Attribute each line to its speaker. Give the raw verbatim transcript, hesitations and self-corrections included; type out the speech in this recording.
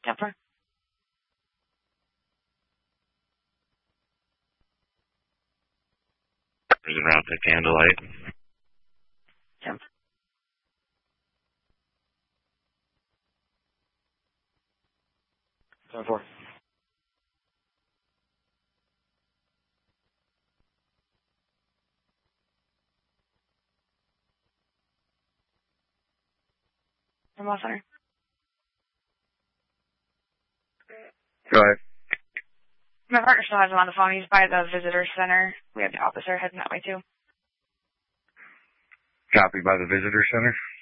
Speaker 1: Temper.
Speaker 2: There's around the candlelight.
Speaker 1: Temper.
Speaker 3: Ten four.
Speaker 1: Remote center.
Speaker 2: Go ahead.
Speaker 1: My partner still has him on the phone. He's by the visitor center. We have the officer heading that way too.
Speaker 2: Copy by the visitor center.